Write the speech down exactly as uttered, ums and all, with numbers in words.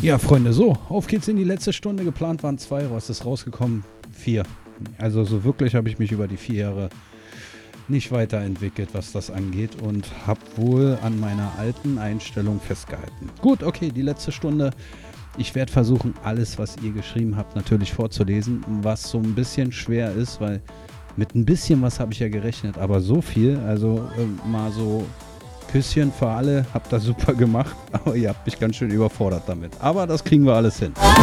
Ja, Freunde, so, auf geht's in die letzte Stunde. Geplant waren zwei, was ist rausgekommen? Vier. Also so wirklich habe ich mich über die vier Jahre nicht weiterentwickelt, was das angeht und habe wohl an meiner alten Einstellung festgehalten. Gut, okay, die letzte Stunde. Ich werde versuchen, alles, was ihr geschrieben habt, natürlich vorzulesen, was so ein bisschen schwer ist, weil mit ein bisschen was habe ich ja gerechnet, aber so viel, also äh, mal so Küsschen für alle, habt das super gemacht, aber ihr habt mich ganz schön überfordert damit. Aber das kriegen wir alles hin.